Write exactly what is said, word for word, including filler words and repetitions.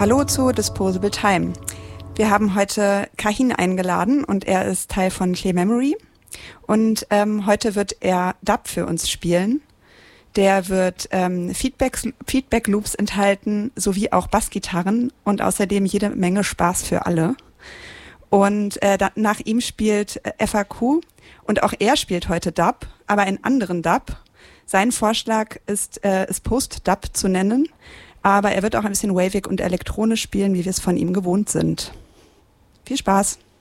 Hallo zu Disposable Time. Wir haben heute Kahin eingeladen und er ist Teil von Clear Memory. Und ähm, heute wird er Dub für uns spielen. Der wird ähm, Feedbacks, Feedback Loops enthalten, sowie auch Bassgitarren und außerdem jede Menge Spaß für alle. Und äh, da, nach ihm spielt äh, F A Q und auch er spielt heute Dub, aber einen anderen Dub. Sein Vorschlag ist, äh, es Post-Dub zu nennen, aber er wird auch ein bisschen wavig und elektronisch spielen, wie wir es von ihm gewohnt sind. Viel Spaß!